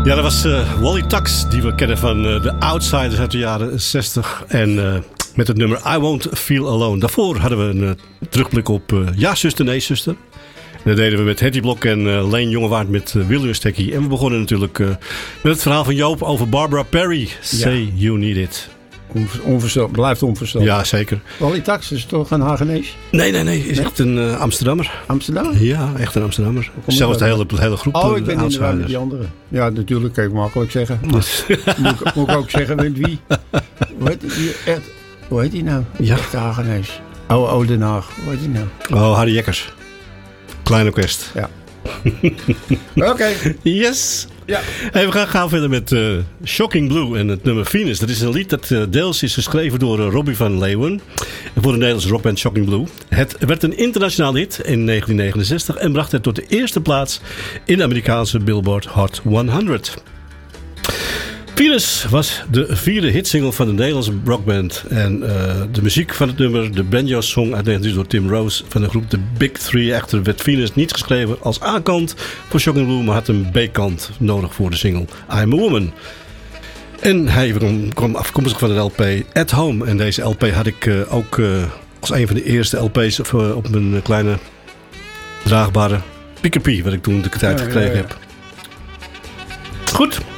Ja, dat was Wally Tax, die we kennen van The Outsiders uit de jaren 60. En met het nummer I Won't Feel Alone. Daarvoor hadden we een terugblik op Ja, zuster, nee, zuster. En dat deden we met Hetty Blok en Leen Jongewaard met William Stekkie. En we begonnen natuurlijk met het verhaal van Joop over Barbara Perry. Say You Need It. Blijft onverstandig. Ja, zeker. Wally Tax is toch een Hagenees? Nee. Is echt een Amsterdammer. Amsterdammer? Ja, echt een Amsterdammer. Zelfs de hele groep. Oh, ik ben inderdaad met die andere. Ja, natuurlijk, kan ik makkelijk zeggen. Maar moet ik ook zeggen met wie? Hoe heet die nou? Ja. Echt Hagenees. Oh, Den Haag. Hoe heet die nou? Oh, Harry Jekkers. Klein orkest. Ja. Oké. Yes. Ja. Hey, we gaan gauw verder met Shocking Blue en het nummer Venus. Dat is een lied dat deels is geschreven door Robbie van Leeuwen. En voor de Nederlandse rockband Shocking Blue. Het werd een internationaal hit in 1969 en bracht het tot de eerste plaats in de Amerikaanse Billboard Hot 100. Venus was de vierde hitsingle van de Nederlandse rockband. En de muziek van het nummer, de banjo-song uit 19 door Tim Rose van de groep The Big Three. Echter werd Venus niet geschreven als A-kant voor Shocking Blue, maar had een B-kant nodig voor de single I'm a Woman. En hij kwam afkomstig van de LP At Home. En deze LP had ik ook als een van de eerste LP's op mijn kleine draagbare Picapie, wat ik toen de tijd gekregen heb. Goed.